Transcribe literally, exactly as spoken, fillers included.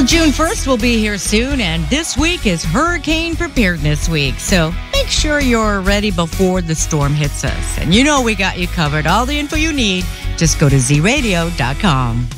June first will be here soon, and this week is Hurricane Preparedness Week. So make sure you're ready before the storm hits us. And you know we got you covered. All the info you need, just go to z radio dot com.